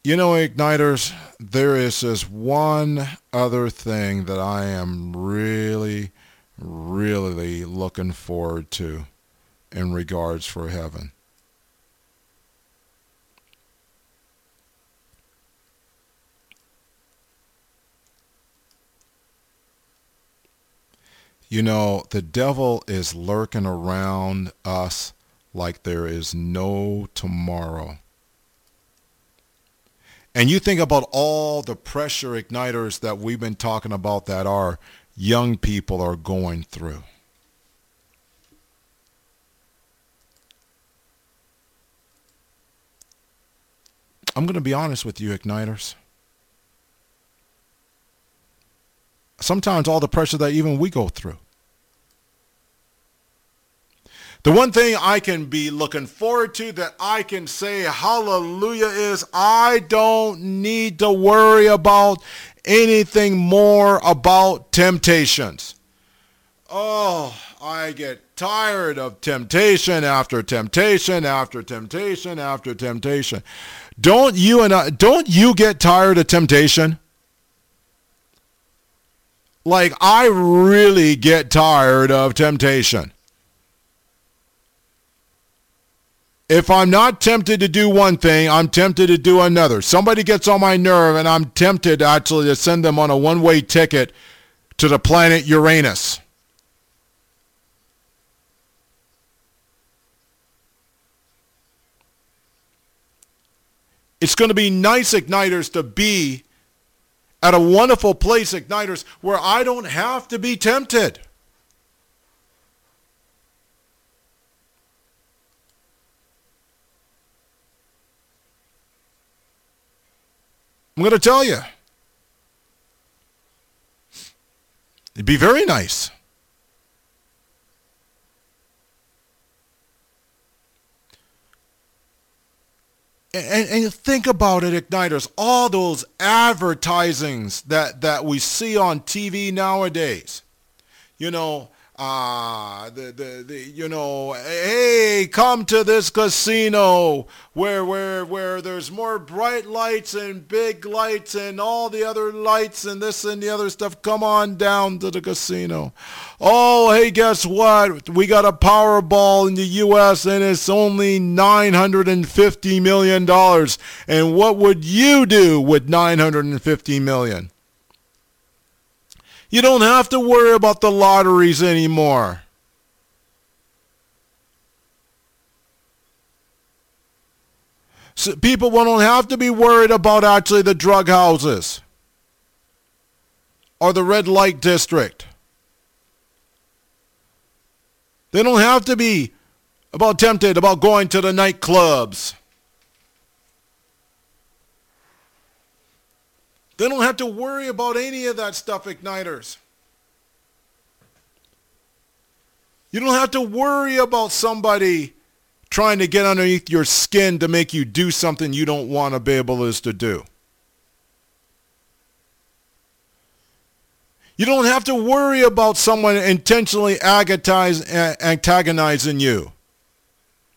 You know, Igniters, there is just one other thing that I am really looking forward to in regards for heaven. You know, the devil is lurking around us like there is no tomorrow. And you think about all the pressure igniters that we've been talking about that our young people are going through. I'm going to be honest with you, igniters. Sometimes all the pressure that even we go through. The one thing I can be looking forward to that I can say hallelujah is I don't need to worry about anything more about temptations. Oh, I get tired of temptation after temptation after temptation after temptation. Don't you get tired of temptation? Like, I really get tired of temptation. If I'm not tempted to do one thing, I'm tempted to do another. Somebody gets on my nerve and I'm tempted actually to send them on a one-way ticket to the planet Uranus. It's going to be nice, igniters, to be at a wonderful place, igniters, where I don't have to be tempted. I'm going to tell you. It'd be very nice. And think about it, igniters. All those advertisings that we see on TV nowadays. You know, hey, come to this casino where there's more bright lights and big lights and all the other lights and this and the other stuff. Come on down to the casino. Oh, hey, guess what? We got a Powerball in the U.S. and it's only $950 million. And what would you do with $950 million? You don't have to worry about the lotteries anymore. So people don't have to be worried about actually the drug houses or the red light district. They don't have to be tempted about going to the nightclubs. They don't have to worry about any of that stuff, igniters. You don't have to worry about somebody trying to get underneath your skin to make you do something you don't want to be able to do. You don't have to worry about someone intentionally antagonizing you.